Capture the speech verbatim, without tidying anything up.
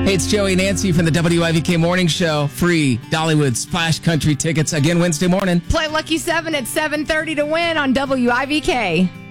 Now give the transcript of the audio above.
Hey, it's Joey and Nancy from the W I V K Morning Show. Free Dollywood Splash Country tickets again Wednesday morning. Play Lucky seven at seven thirty to win on W I V K.